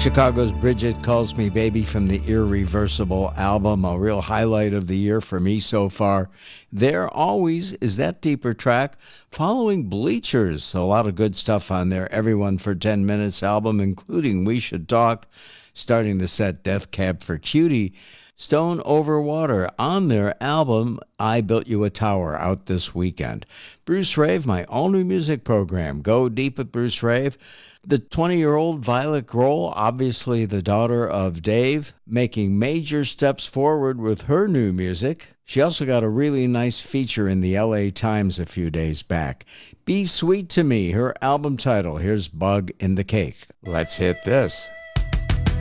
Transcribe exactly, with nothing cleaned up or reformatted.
Chicago's Bridget Calls Me Baby from the Irreversible album, a real highlight of the year for me so far. There Always is that deeper track, following Bleachers. A lot of good stuff on there. Everyone for ten minutes album, including We Should Talk. Starting the set, Death Cab for Cutie. Stone Over Water on their album, I Built You a Tower, out this weekend. Bruce Rave, my all-new music program. Go deep with Bruce Rave. The twenty-year-old Violet Grohl, obviously the daughter of Dave, making major steps forward with her new music. She also got a really nice feature in the L A Times a few days back. Be Sweet to Me, her album title. Here's Bug in the Cake. Let's hit this.